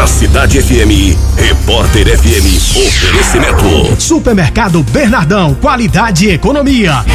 Na Cidade FM, Repórter FM, oferecimento. Supermercado Bernardão, qualidade e economia.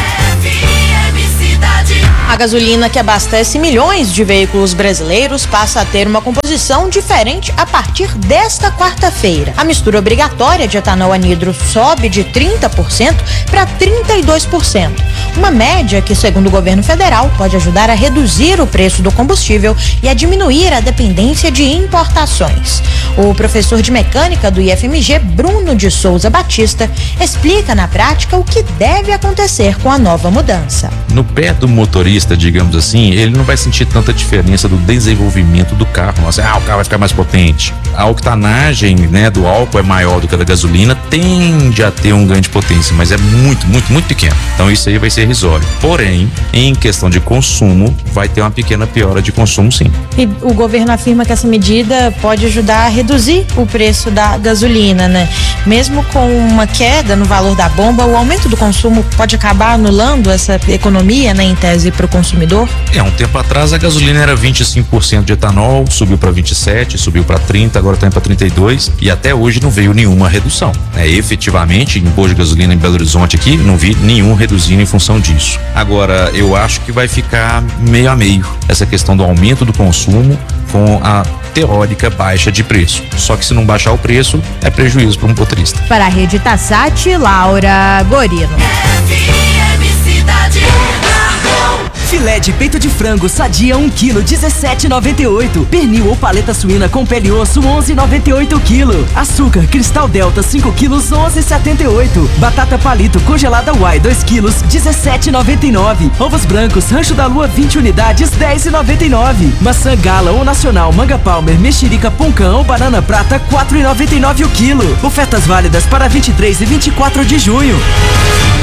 A gasolina que abastece milhões de veículos brasileiros passa a ter uma composição diferente a partir desta quarta-feira. A mistura obrigatória de etanol anidro sobe de 30% para 32%. Uma média que, segundo o governo federal, pode ajudar a reduzir o preço do combustível e a diminuir a dependência de importações. O professor de mecânica do IFMG, Bruno de Souza Batista, explica na prática o que deve acontecer com a nova mudança. No pé do motorista, digamos assim, ele não vai sentir tanta diferença do desenvolvimento do carro. Nossa, o carro vai ficar mais potente. A octanagem, do álcool é maior do que a da gasolina, tende a ter um ganho de potência, mas é muito, muito, muito pequeno. Então isso aí vai ser irrisório. Porém, em questão de consumo, vai ter uma pequena piora de consumo, sim. E o governo afirma que essa medida pode ajudar a reduzir o preço da gasolina, né? Mesmo com uma queda no valor da bomba, o aumento do consumo pode acabar anulando essa economia, em tese, para o consumidor? Um tempo atrás a gasolina era 25% de etanol, subiu para 27%, subiu para 30%, agora está indo para 32% e até hoje não veio nenhuma redução. Efetivamente, em posto de gasolina em Belo Horizonte aqui, não vi nenhum reduzindo em função disso. Agora, eu acho que vai ficar meio a meio essa questão do aumento do consumo com a teórica baixa de preço. Só que se não baixar o preço, é prejuízo para um motorista. Para a Rede Tassati, Laura Gorino. Filé de peito de frango sadia 1 kg, 17,98. Pernil ou paleta suína com pele e osso, 11,98 kg. Açúcar Cristal Delta 5 kg, 11,78. Batata palito congelada Uai 2 kg, 17,99. Ovos brancos Rancho da Lua 20 unidades, 10,99. Maçã Gala ou Nacional Manga Palmer, Mexerica Poncã ou Banana Prata, 4,99 o quilo. Ofertas válidas para 23 e 24 de junho.